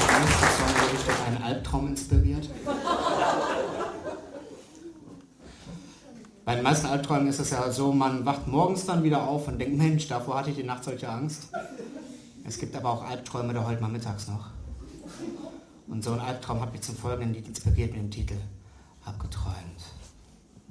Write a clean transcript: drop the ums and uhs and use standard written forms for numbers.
ist der Song wirklich durch einen Albtraum inspiriert. Bei den meisten Albträumen ist es ja so, man wacht morgens dann wieder auf und denkt, Mensch, davor hatte ich die Nacht solche Angst. Es gibt aber auch Albträume, da heult man mittags noch. Und so ein Albtraum hat mich zum folgenden Lied inspiriert mit dem Titel Abgeträumt.